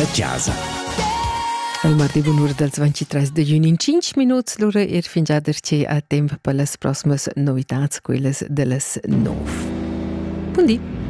da Chiasa. Il mardi bunur del 23 de giugno in 5 minuti, l'ora fin già derce a tempo per le prossime novità, quelle delle 9. Buon dì.